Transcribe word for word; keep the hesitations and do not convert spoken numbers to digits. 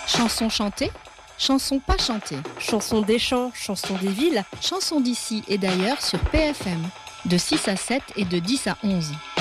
Chansons chantées, chansons pas chantées. Chansons des champs, chansons des villes. Chansons d'ici et d'ailleurs sur P F M, de six à sept et de dix à onze.